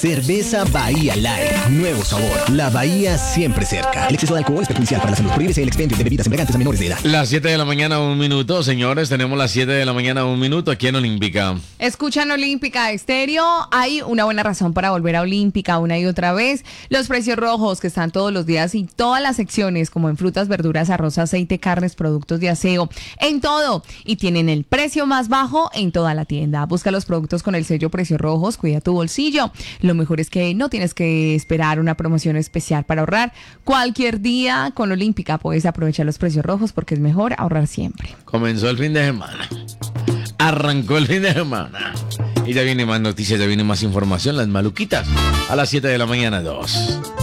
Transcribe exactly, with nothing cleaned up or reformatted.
Cerveza Bahía Light, nuevo sabor. La Bahía siempre cerca. El exceso de alcohol es perjudicial para la salud. Prohíbese el expendio de bebidas embriagantes a menores de edad. Las siete de la mañana, un minuto, señores. Tenemos las siete de la mañana, un minuto aquí en Olímpica. Escuchan Olímpica Estéreo. Hay una buena razón para volver a Olímpica una y otra vez. Los precios rojos que están todos los días y todas las secciones, como en frutas, verduras, arroz, aceite, carnes, productos de aseo, en todo. Y tienen el precio más bajo en toda la tienda. Busca los productos con el sello Precios Rojos. Cuida tu bolsillo. Lo mejor es que no tienes que esperar una promoción especial para ahorrar. Cualquier día con Olímpica puedes aprovechar los precios rojos porque es mejor ahorrar siempre. Comenzó el fin de semana. Arrancó el fin de semana. Y ya viene más noticias, ya viene más información. Las maluquitas a las siete de la mañana, dos.